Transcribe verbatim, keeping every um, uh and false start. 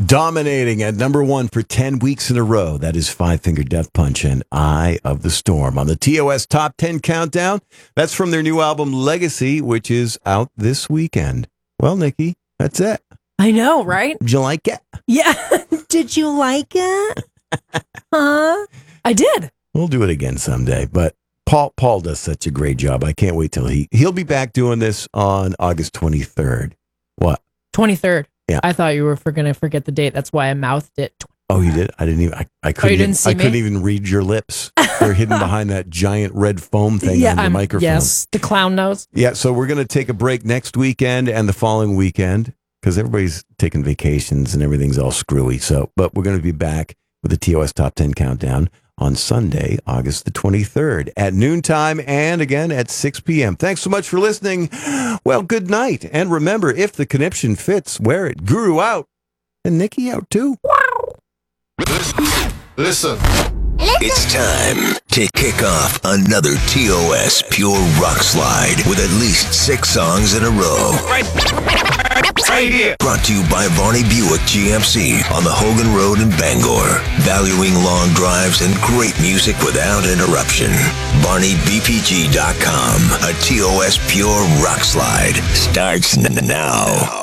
Dominating at number one for ten weeks in a row. That is Five Finger Death Punch and Eye of the Storm on the T O S Top ten Countdown. That's from their new album Legacy, which is out this weekend. Well, Nikki, that's it. I know, right? Did you like it? Yeah. Did you like it? Huh? I did. We'll do it again someday, but Paul Paul does such a great job. I can't wait till he he'll be back doing this on August twenty-third. What? twenty-third. Yeah. I thought you were going to forget the date. That's why I mouthed it. Oh, you did? I didn't even. I, I couldn't. Oh, you didn't even, see I me? couldn't even read your lips. They're hidden behind that giant red foam thing yeah, on your I'm, microphone. Yes, the clown nose. Yeah. So we're going to take a break next weekend and the following weekend because everybody's taking vacations and everything's all screwy. So, but we're going to be back with the T O S Top ten Countdown on Sunday, August the twenty-third at noontime and again at six p.m. Thanks so much for listening. Well, good night. And remember, if the conniption fits, wear it. Guru out. And Nikki out too. Listen. Listen. It's time to kick off another T O S Pure Rock Slide with at least six songs in a row. Right, right here. Brought to you by Varney Buick G M C on the Hogan Road in Bangor. Valuing long drives and great music without interruption. Barney B P G dot com. A T O S Pure Rock Slide starts n- now.